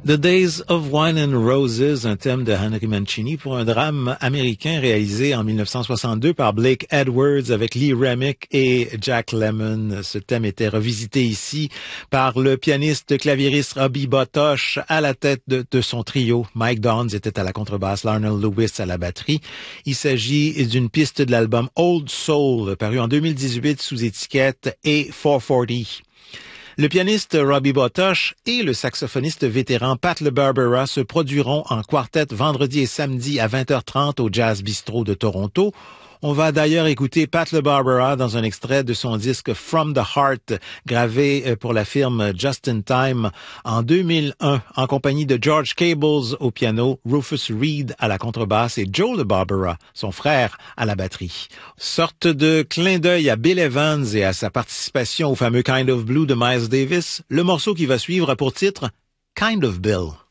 The Days of Wine and Roses, un thème de Henry Mancini pour un drame américain réalisé en 1962 par Blake Edwards avec Lee Remick et Jack Lemmon. Ce thème était revisité ici par le pianiste claviériste Robbie Botosh à la tête de son trio. Mike Downs était à la contrebasse, Larnell Lewis à la batterie. Il s'agit d'une piste de l'album Old Soul, paru en 2018 sous étiquette A440. Le pianiste Robbie Botosh et le saxophoniste vétéran Pat LeBarbera se produiront en quartet vendredi et samedi à 20h30 au Jazz Bistro de Toronto. On va d'ailleurs écouter Pat LeBarbera dans un extrait de son disque From the Heart, gravé pour la firme Just in Time en 2001, en compagnie de George Cables au piano, Rufus Reid à la contrebasse et Joe LeBarbera, son frère, à la batterie. Sorte de clin d'œil à Bill Evans et à sa participation au fameux Kind of Blue de Miles Davis, le morceau qui va suivre a pour titre Kind of Bill.